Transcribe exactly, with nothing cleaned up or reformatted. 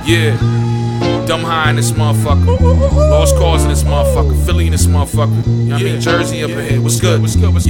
Yeah. Dumb High in this motherfucker. Lost Cause in this motherfucker. Philly in this motherfucker. You know what I mean? Jersey up ahead. What's good? What's good? What's good?